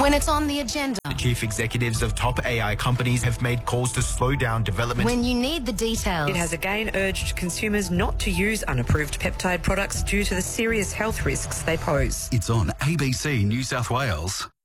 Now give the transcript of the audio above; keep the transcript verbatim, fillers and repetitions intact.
When it's on the agenda. The chief executives of top A I companies have made calls to slow down development. When you need the details. It has again urged consumers not to use unapproved peptide products due to the serious health risks they pose. It's on A B C New South Wales.